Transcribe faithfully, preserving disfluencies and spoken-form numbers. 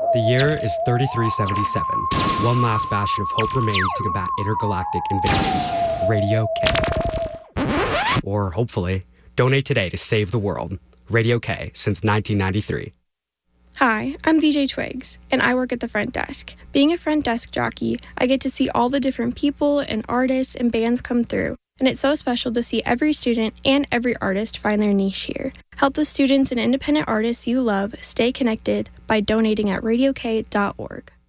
The year is thirty-three seventy-seven. One last bastion of hope remains to combat intergalactic invaders. Radio K. Or, hopefully, donate today to save the world. Radio K since nineteen ninety-three. Hi, I'm D J Twigs, and I work at the front desk. Being a front desk jockey, I get to see all the different people and artists and bands come through, and it's so special to see every student and every artist find their niche here. Help the students and independent artists you love stay connected by donating at radio k dot org.